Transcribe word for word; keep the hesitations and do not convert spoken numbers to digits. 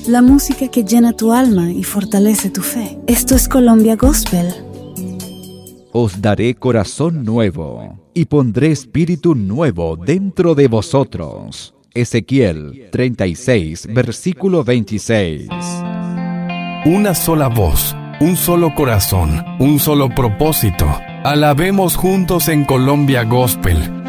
la música que llena tu alma y fortalece tu fe. Esto es Colombia Gospel. Os daré corazón nuevo, y pondré espíritu nuevo dentro de vosotros. Ezequiel treinta y seis, versículo veintiséis. Una sola voz, un solo corazón, un solo propósito. Alabemos juntos en Colombia Gospel.